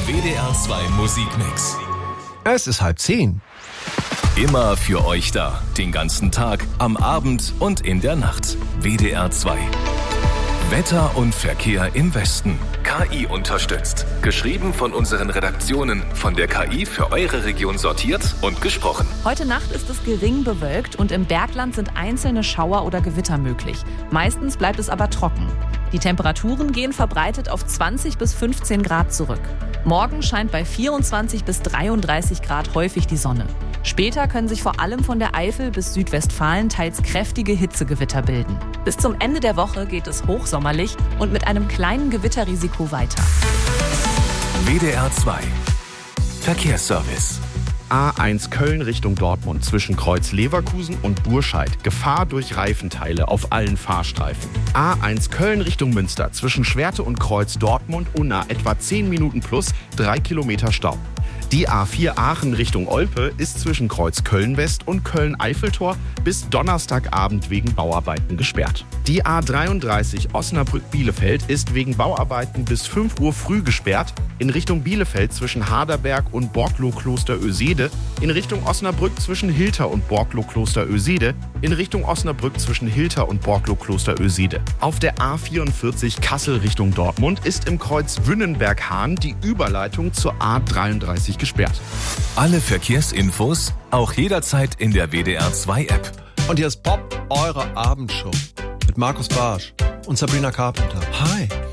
WDR 2 Musikmix. Es ist 9:30. Immer für euch da. Den ganzen Tag, am Abend und in der Nacht. WDR 2. Wetter und Verkehr im Westen. KI unterstützt. Geschrieben von unseren Redaktionen. Von der KI für eure Region sortiert und gesprochen. Heute Nacht ist es gering bewölkt und im Bergland sind einzelne Schauer oder Gewitter möglich. Meistens bleibt es aber trocken. Die Temperaturen gehen verbreitet auf 20 bis 15 Grad zurück. Morgen scheint bei 24 bis 33 Grad häufig die Sonne. Später können sich vor allem von der Eifel bis Südwestfalen teils kräftige Hitzegewitter bilden. Bis zum Ende der Woche geht es hochsommerlich und mit einem kleinen Gewitterrisiko weiter. WDR 2. Verkehrsservice. A1 Köln Richtung Dortmund zwischen Kreuz Leverkusen und Burscheid. Gefahr durch Reifenteile auf allen Fahrstreifen. A1 Köln Richtung Münster zwischen Schwerte und Kreuz Dortmund Unna etwa 10 Minuten plus 3 Kilometer Stau. Die A4 Aachen Richtung Olpe ist zwischen Kreuz Köln-West und Köln-Eiffeltor bis Donnerstagabend wegen Bauarbeiten gesperrt. Die A33 Osnabrück-Bielefeld ist wegen Bauarbeiten bis 5 Uhr früh gesperrt. In Richtung Bielefeld zwischen Harderberg und Borglow-Kloster-Ösede. In Richtung Osnabrück zwischen Hilter und Borglow-Kloster-Ösede. In Richtung Osnabrück zwischen Hilter und Borglow-Kloster-Ösede. Auf der A44 Kassel Richtung Dortmund ist im Kreuz Wünnenberg-Hahn die Überleitung zur A33 gesperrt. Alle Verkehrsinfos auch jederzeit in der WDR 2 App. Und hier ist Pop, eure Abendshow mit Markus Barsch und Sabrina Carpenter. Hi.